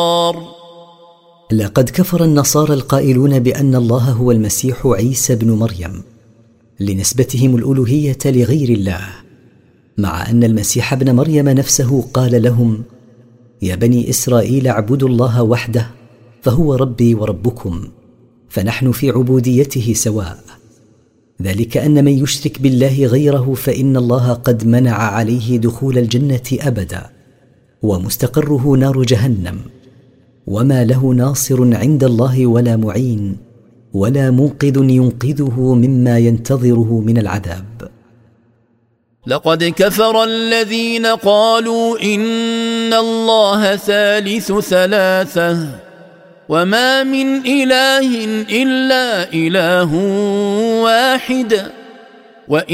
لقد كفر النصارى القائلون بأن الله هو المسيح عيسى بن مريم لنسبتهم الألوهية لغير الله، مع أن المسيح ابن مريم نفسه قال لهم: يا بني إسرائيل اعبدوا الله وحده فهو ربي وربكم، فنحن في عبوديته سواء. ذلك أن من يشرك بالله غيره فإن الله قد منع عليه دخول الجنة أبدا، ومستقره نار جهنم، وما له ناصر عند الله ولا معين ولا منقذ ينقذه مما ينتظره من العذاب. لقد كفر الذين قالوا إن الله ثالث ثلاثة وما من إله إلا إله واحد